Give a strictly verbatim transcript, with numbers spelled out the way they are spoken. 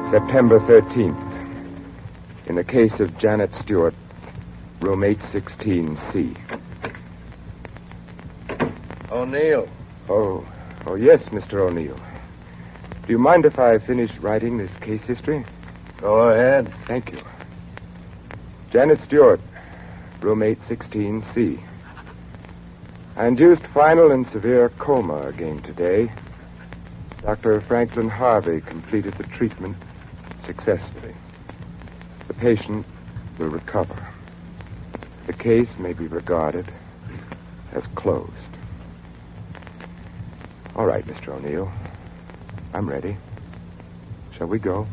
September thirteenth. In the case of Janet Stewart, room eight sixteen C. O'Neill. Oh, oh yes, Mister O'Neill. Do you mind if I finish writing this case history? Go ahead. Thank you. Janet Stewart, room eight sixteen C. I induced final and severe coma again today. Doctor Franklin Harvey completed the treatment successfully. The patient will recover. The case may be regarded as closed. All right, Mister O'Neill. I'm ready. Shall we go?